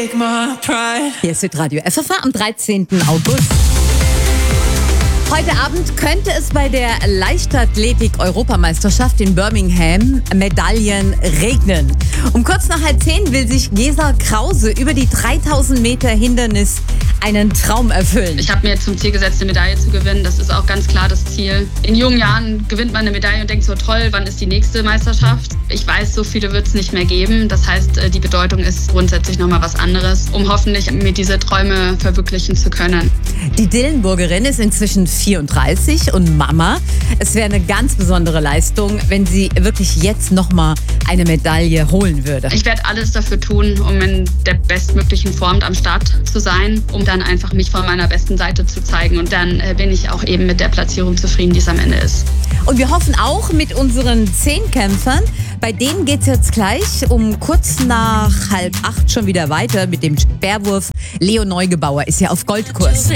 take my pride. Hier ist Radio FFH am 13. August. Heute Abend könnte es bei der Leichtathletik-Europameisterschaft in Birmingham Medaillen regnen. Um kurz nach 9:30 will sich Gesa Krause über die 3000 Meter Hindernis einen Traum erfüllen. Ich habe mir zum Ziel gesetzt, eine Medaille zu gewinnen. Das ist auch ganz klar das Ziel. In jungen Jahren gewinnt man eine Medaille und denkt so, toll, wann ist die nächste Meisterschaft? Ich weiß, so viele wird es nicht mehr geben. Das heißt, die Bedeutung ist grundsätzlich nochmal was anderes, um hoffentlich mir diese Träume verwirklichen zu können. Die Dillenburgerin ist inzwischen 34 und Mama. Es wäre eine ganz besondere Leistung, wenn sie wirklich jetzt nochmal eine Medaille holen würde. Ich werde alles dafür tun, um in der bestmöglichen Form am Start zu sein, um dann einfach mich von meiner besten Seite zu zeigen. Und dann bin ich auch eben mit der Platzierung zufrieden, die es am Ende ist. Und wir hoffen auch mit unseren 10 Kämpfern. Bei denen geht es jetzt gleich um kurz nach 7:30 schon wieder weiter mit dem Speerwurf. Leo Neugebauer ist ja auf Goldkurs.